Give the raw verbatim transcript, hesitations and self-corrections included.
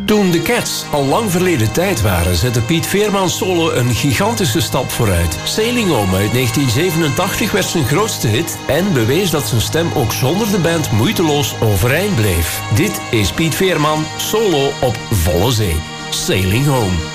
Toen de Cats al lang verleden tijd waren, zette Piet Veerman solo een gigantische stap vooruit. Sailing Home uit negentien zevenentachtig werd zijn grootste hit en bewees dat zijn stem ook zonder de band moeiteloos overeind bleef. Dit is Piet Veerman solo op volle zee. Sailing Home.